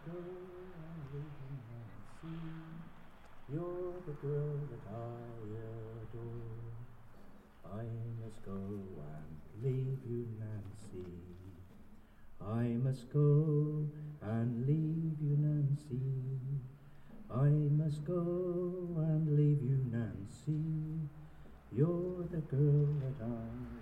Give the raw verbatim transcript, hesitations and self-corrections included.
go and leave you, Nancy. You're the girl that I adore. I must go and leave you, Nancy. I must go and leave you, Nancy. I must go and leave you, Nancy. You're the girl that I